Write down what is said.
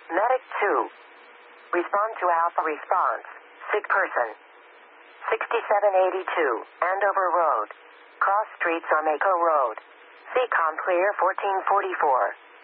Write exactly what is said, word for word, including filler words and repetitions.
Medic two. Respond to Alpha response. Sick person. sixty-seven eighty-two, Andover Road. Cross Streets on Mako Road. C COM clear fourteen forty-four.